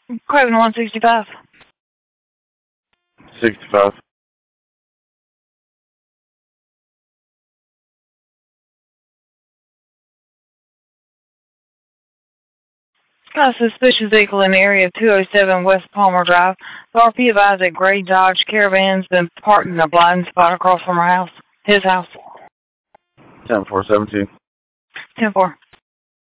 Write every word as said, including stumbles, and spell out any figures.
Craven one sixty-five. sixty-five. Got a suspicious vehicle in the area of two oh seven West Palmer Drive. The R P advised that gray Dodge Caravan's been parked in a blind spot across from our house. His house. ten four seventeen. ten four.